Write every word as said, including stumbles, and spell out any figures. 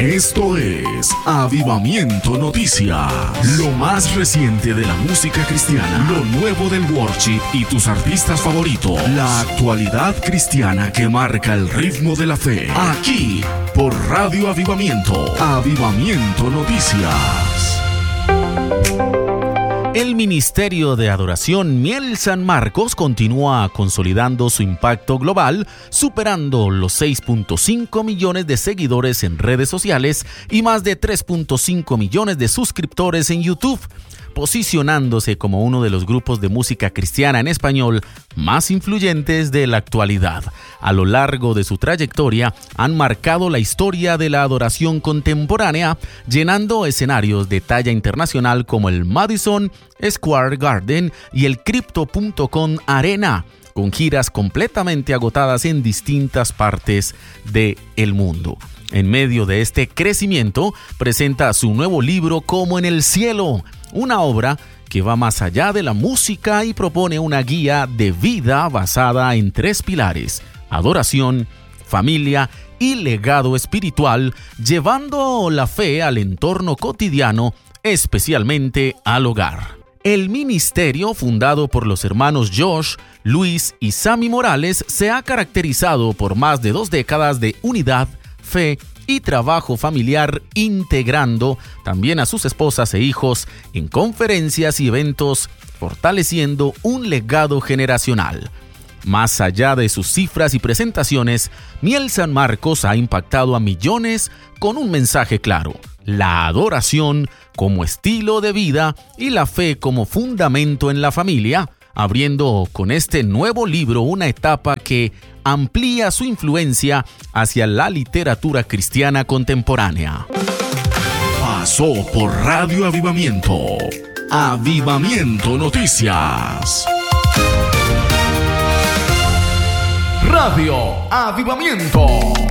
Esto es Avivamiento Noticias, lo más reciente de la música cristiana, lo nuevo del worship y tus artistas favoritos, la actualidad cristiana que marca el ritmo de la fe, aquí por Radio Avivamiento, Avivamiento Noticias. El Ministerio de Adoración Miel San Marcos continúa consolidando su impacto global, superando los seis punto cinco millones de seguidores en redes sociales y más de tres punto cinco millones de suscriptores en YouTube, posicionándose como uno de los grupos de música cristiana en español más influyentes de la actualidad. A lo largo de su trayectoria, han marcado la historia de la adoración contemporánea, llenando escenarios de talla internacional como el Madison Square Garden y el Crypto punto com Arena, con giras completamente agotadas en distintas partes del mundo. En medio de este crecimiento, presenta su nuevo libro Como en el cielo, una obra que va más allá de la música y propone una guía de vida basada en tres pilares: adoración, familia y legado espiritual, llevando la fe al entorno cotidiano, especialmente al hogar. El ministerio, fundado por los hermanos Josh, Luis y Sammy Morales, se ha caracterizado por más de dos décadas de unidad, fe y trabajo familiar, integrando también a sus esposas e hijos en conferencias y eventos, fortaleciendo un legado generacional. Más allá de sus cifras y presentaciones, Miel San Marcos ha impactado a millones con un mensaje claro: la adoración como estilo de vida y la fe como fundamento en la familia, abriendo con este nuevo libro una etapa que amplía su influencia hacia la literatura cristiana contemporánea. Pasó por Radio Avivamiento, Avivamiento Noticias. Radio Avivamiento.